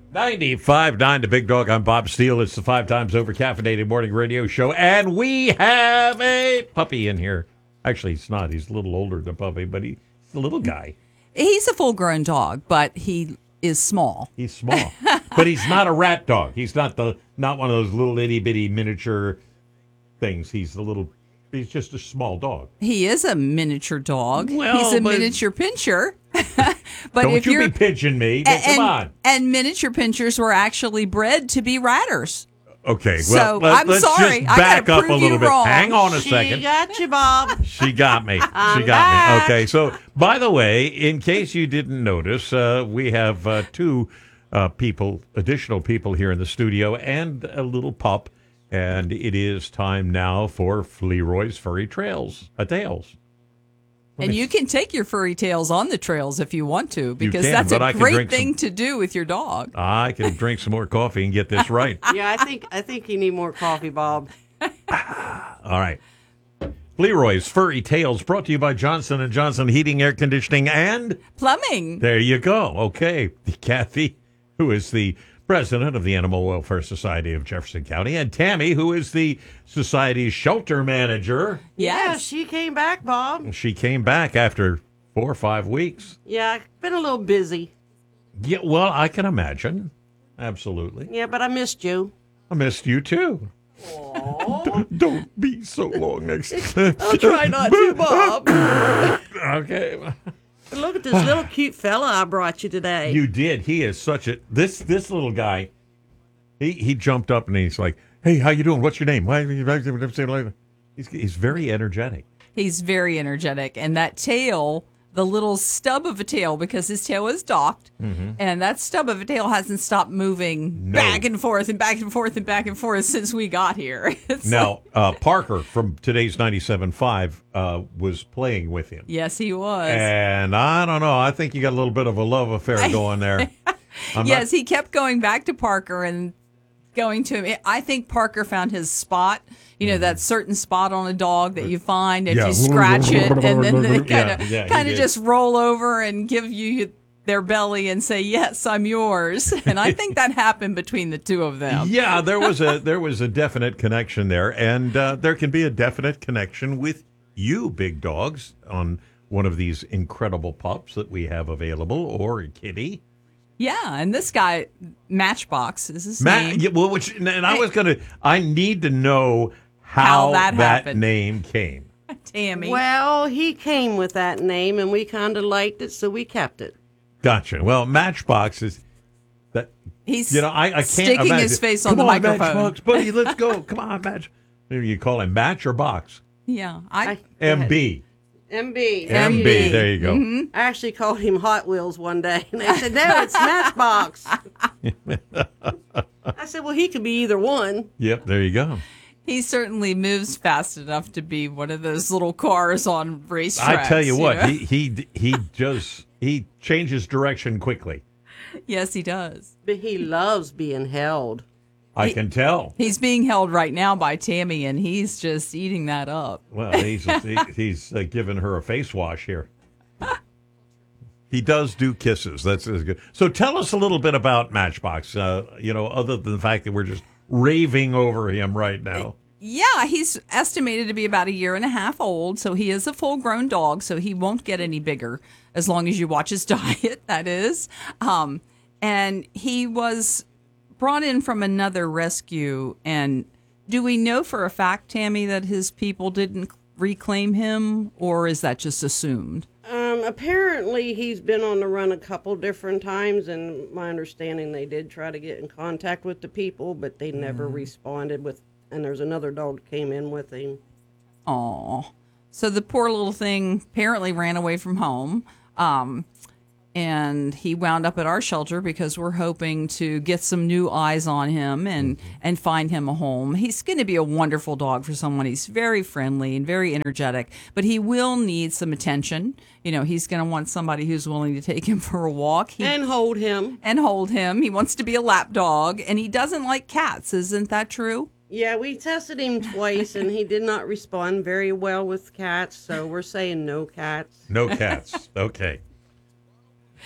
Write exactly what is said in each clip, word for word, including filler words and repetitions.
ninety-five point nine The Big Dog. I'm Bob Steele. It's the five times over caffeinated morning radio show, and we have a puppy in here. Actually, he's not. He's a little older than puppy, but he's a little guy. He's a full-grown dog, but he is small. He's small, but he's not a rat dog. He's not the not one of those little itty bitty miniature things. He's a little. He's just a small dog. He is a miniature dog. Well, he's a but- miniature pincher. But Don't if you you're, be pinching me. and, Come on. And miniature pinchers were actually bred to be ratters. Okay, well, So, let, I'm let's sorry. just I back gotta up a prove little you bit. wrong. Hang on a She second. got you, Bob. She got me. She I'm got back. me. Okay, so by the way, in case you didn't notice, uh, we have uh, two uh, people, additional people here in the studio, and a little pup, and it is time now for Fleroy's Furry Trails, uh, Tales. And you can take your furry tails on the trails if you want to, because can, that's but I a can great drink thing some- to do with your dog. I can drink some more coffee and get this right. Yeah, I think I think you need more coffee, Bob. All right. Leroy's Furry Tales, brought to you by Johnson and Johnson Heating, Air Conditioning, and Plumbing. there you go. Okay. Kathy, who is the president of the Animal Welfare Society of Jefferson County, and Tammy, who is the society's shelter manager. Yeah, Yes. she came back, Bob. She came back after four or five weeks. Yeah, I've been a little busy. Yeah, well, I can imagine. Absolutely. Yeah, but I missed you. I missed you, too. Don't, don't be so long next time. I'll try not to, Bob. Okay. Look at this little cute fella I brought you today. You did. He is such a this this little guy. He he jumped up and he's like, "Hey, how you doing? What's your name?" Why? He's he's very energetic. He's very energetic. And that tail, the little stub of a tail, because his tail is docked, and that stub of a tail hasn't stopped moving No. back and forth and back and forth and back and forth since we got here. It's Now, uh, Parker from today's ninety-seven point five uh, was playing with him. Yes, he was. And I don't know. I think you got a little bit of a love affair going there. I'm yes, he kept going back to Parker and going to him. I think Parker found his spot. You know, that certain spot on a dog that you find and Yeah. you scratch it, and then they kind of Yeah, yeah, he kind of did. just roll over and give you their belly and say, "Yes, I'm yours." And I think that happened between the two of them. Yeah, there was a there was a definite connection there, and uh, there can be a definite connection with you, big dogs, on one of these incredible pups that we have available, or a kitty. Yeah, and this guy, Matchbox, is his Matt, name. yeah, well, which, and I was gonna, I need to know how, How that that, happened. name came. Tammy. Well, he came with that name, and we kind of liked it, so we kept it. Gotcha. Well, Matchbox is that. He's You know, I, I can't sticking imagine. his face on Come the on, microphone. Matchbox, buddy, let's go. Come on, Match. Maybe you call him Match or Box. Yeah, I, I- M B. M B. M B. There you go. Mm-hmm. I actually called him Hot Wheels one day, and they said, "No, it's Matchbox." I said, "Well, he could be either one." Yep. There you go. he certainly moves fast enough to be one of those little cars on racetracks. I tell you what, know? he he he just he changes direction quickly. Yes, he does. But he loves being held. I can tell. He's being held right now by Tammy, and he's just eating that up. Well, he's he, he's uh, giving her a face wash here. He does do kisses. That's, that's good. So tell us a little bit about Matchbox. Uh, you know, other than the fact that we're just raving over him right now. Yeah, he's estimated to be about a year and a half old, so he is a full-grown dog, so he won't get any bigger as long as you watch his diet, that is. Um, and he was brought in from another rescue, and do we know for a fact, Tammy, that his people didn't reclaim him, or is that just assumed? Um, apparently, he's been on the run a couple different times, and my understanding, they did try to get in contact with the people, but they never responded with. And there's another dog that came in with him. Aw. So the poor little thing apparently ran away from home. Um, and he wound up at our shelter because we're hoping to get some new eyes on him and, and find him a home. He's going to be a wonderful dog for someone. He's very friendly and very energetic, but he will need some attention. You know, he's going to want somebody who's willing to take him for a walk. He, And hold him. and hold him. He wants to be a lap dog, and he doesn't like cats. Isn't that true? Yeah, we tested him twice, and he did not respond very well with cats, so we're saying no cats. No cats. Okay.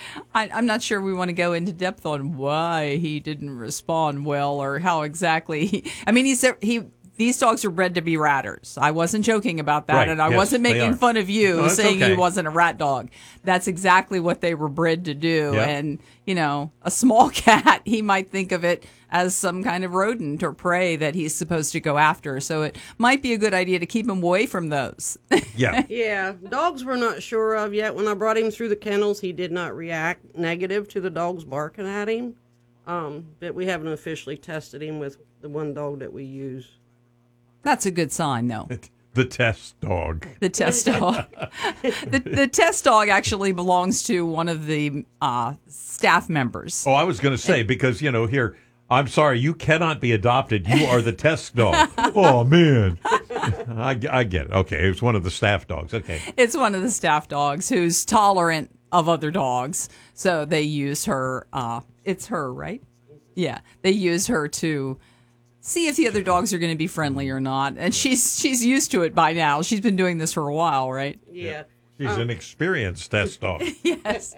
I, I'm not sure we want to go into depth on why he didn't respond well or how exactly. He, I mean, he's he. These dogs are bred to be ratters. I wasn't joking about that, Right, and I yes, wasn't they making are. fun of you No, that's saying okay. he wasn't a rat dog. That's exactly what they were bred to do. Yeah. And you know, a small cat, he might think of it as some kind of rodent or prey that he's supposed to go after. So it might be a good idea to keep him away from those. Yeah. Yeah, dogs we're not sure of yet. When I brought him through the kennels, he did not react negative to the dogs barking at him. Um, but we haven't officially tested him with the one dog that we use. That's a good sign, though. The test dog. The test dog. the, the test dog actually belongs to one of the uh, staff members. Oh, I was going to say, because, you know, here, I'm sorry, you cannot be adopted. You are the test dog. Oh, man. I, I get it. Okay, it's one of the staff dogs. Okay. It's one of the staff dogs who's tolerant of other dogs. So they use her. Uh, it's her, right? Yeah. They use her to see if the other dogs are going to be friendly or not. And she's she's used to it by now. She's been doing this for a while, right? Yeah. She's an experienced test dog. Yes.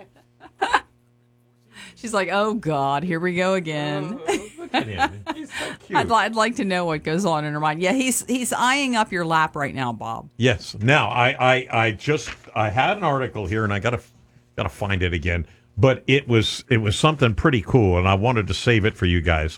She's like, oh, God, here we go again. Look at him. He's so cute. I'd, li- I'd like to know what goes on in her mind. Yeah, he's he's eyeing up your lap right now, Bob. Yes. Now, I, I, I just I had an article here, and I gotta gotta find it again. But it was it was something pretty cool, and I wanted to save it for you guys.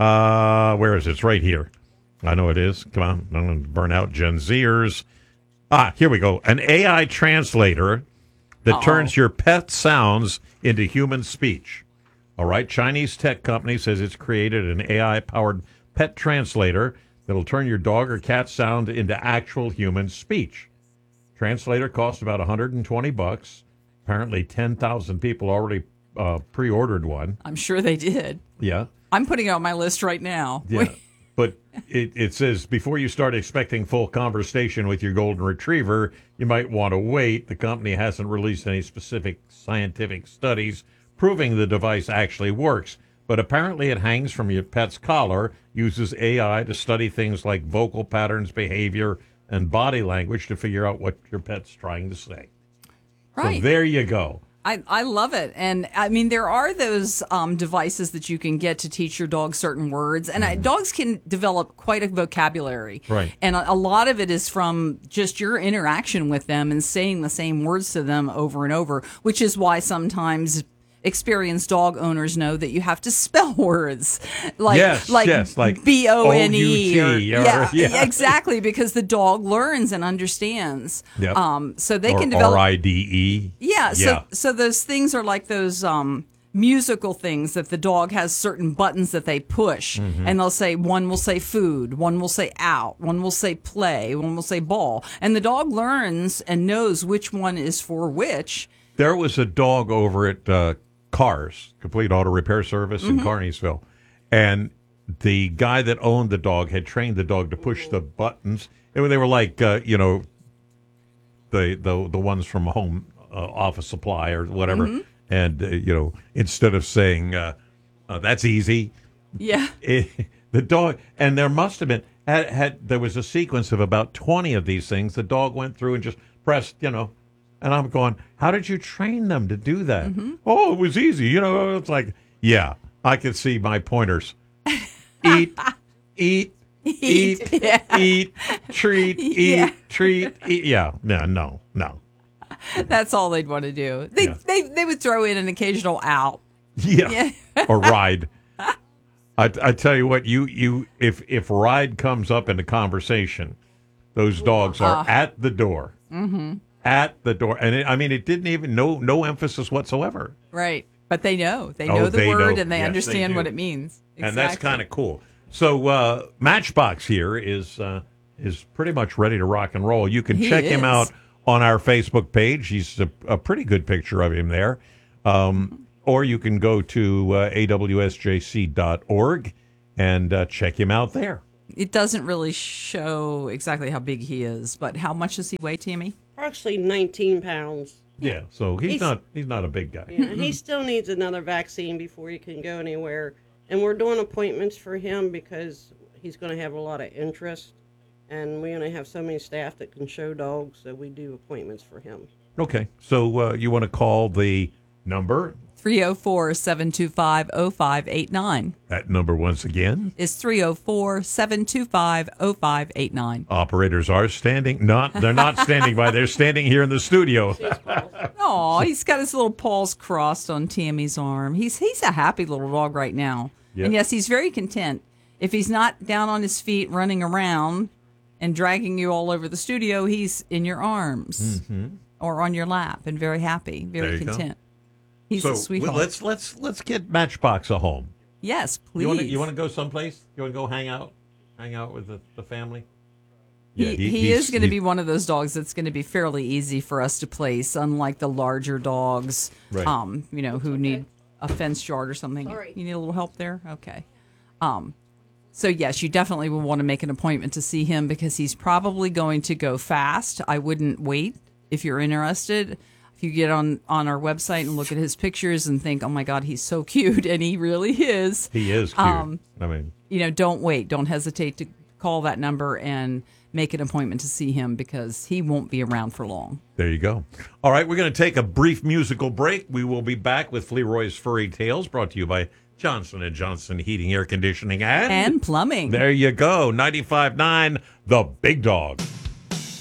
Uh, where is it? It's right here. I know it is. Come on, I'm gonna burn out Gen Zers. Ah, here we go. An A I translator that Uh-oh. turns your pet sounds into human speech. All right, Chinese tech company says it's created an A I-powered pet translator that'll turn your dog or cat sound into actual human speech. Translator costs about one hundred twenty bucks. Apparently, ten thousand people already uh, pre-ordered one. I'm sure they did. Yeah, I'm putting it on my list right now. yeah. But it, it says before you start expecting full conversation with your golden retriever, you might want to wait. The company hasn't released any specific scientific studies proving the device actually works. But apparently it hangs from your pet's collar, uses A I to study things like vocal patterns, behavior, and body language to figure out what your pet's trying to say. Right. So there you go. I, I love it. And I mean, there are those um, devices that you can get to teach your dog certain words. And I, dogs can develop quite a vocabulary. Right. And a, a lot of it is from just your interaction with them and saying the same words to them over and over, which is why sometimes experienced dog owners know that you have to spell words like Yes, like yes, like B O N E O U T, or or- yeah, yeah. exactly, because the dog learns and understands. Yep. Um, so they or can develop R I D E. yeah, so Yeah. so those things are like those um, musical things that the dog has certain buttons that they push, Mm-hmm. and they'll say one will say food, one will say out, one will say play, one will say ball, and the dog learns and knows which one is for which. There was a dog over at uh, Cars, Complete Auto Repair Service in Carneysville. And the guy that owned the dog had trained the dog to push the buttons. And they were like, uh, you know, the, the the ones from Home uh, Office Supply or whatever. And, uh, you know, instead of saying, uh, uh, that's easy, Yeah, it, the dog, and there must have been, had, had there was a sequence of about twenty of these things. The dog went through and just pressed, you know, and I'm going, how did you train them to do that? Oh, it was easy. You know, it's like, yeah, I could see my pointers. Eat, eat, eat, yeah. eat, treat, eat, Yeah. treat, eat. Yeah, no, no, no. that's all they'd want to do. They Yeah. they they would throw in an occasional out. Yeah. or ride. I, I tell you what, you, you if if ride comes up in a conversation, those dogs are at the door. Mm-hmm. At the door. And it, I mean, it didn't even, no no emphasis whatsoever. Right, but they know they Oh, know the they word know. and they Yes, they understand do. what it means. And that's Exactly. kind of cool. So uh, Matchbox here is uh, is pretty much ready to rock and roll. You can He check him is. out on our Facebook page. He's a, a pretty good picture of him there. Um, or you can go to uh, A W S J C dot org and uh, check him out there. It doesn't really show exactly how big he is, but how much does he weigh, Tammy? Actually, nineteen pounds. Yeah, so he's, He's- not he's not a big guy. Yeah, he still needs another vaccine before he can go anywhere. And we're doing appointments for him because he's going to have a lot of interest. And we only have so many staff that can show dogs, so we do appointments for him. Okay, so uh, you want to call the number three oh four, seven two five, oh five eight nine. That number once again. Is three oh four, seven two five, oh five eight nine. Operators are standing. Not they're not standing by. They're standing here in the studio. Oh, he's got his little paws crossed on Tammy's arm. He's he's a happy little dog right now. Yep. And yes, he's very content. If he's not down on his feet running around and dragging you all over the studio, he's in your arms Mm-hmm. or on your lap and very happy, very There you go. content. He's So a sweetheart. well, let's let's let's get Matchbox a home. Yes, please. You want to you want to go someplace? You want to go hang out, hang out with the, the family? He, he, he's- is going to he- be one of those dogs that's going to be fairly easy for us to place, unlike the larger dogs, Right. um, you know, who need a fenced yard or something. Sorry. You need a little help there? Okay. Um, so, yes, you definitely will want to make an appointment to see him because he's probably going to go fast. I wouldn't wait if you're interested. If you get on, on our website and look at his pictures and think, oh, my God, he's so cute, and he really is. He is cute. Um, I mean, you know, don't wait. Don't hesitate to call that number and make an appointment to see him because he won't be around for long. there you go. All right, we're going to take a brief musical break. We will be back with Fleroy's Furry Tales, brought to you by Johnson and Johnson Heating, Air Conditioning, and, And plumbing. there you go, ninety-five point nine, The Big Dog.